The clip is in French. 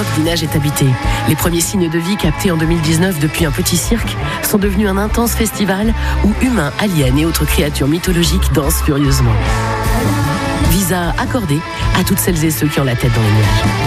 Maroc, Dinaj est habité. Les premiers signes de vie captés en 2019 depuis un petit cirque sont devenus un intense festival où humains, aliens et autres créatures mythologiques dansent furieusement. Visa accordé à toutes celles et ceux qui ont la tête dans les nuages.